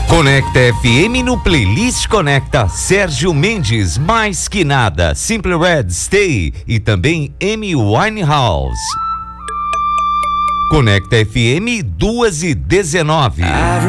Conecta FM no Playlist Conecta, Sérgio Mendes, Mais Que Nada, Simple Red, Stay e também Amy Winehouse. Conecta FM 2:19.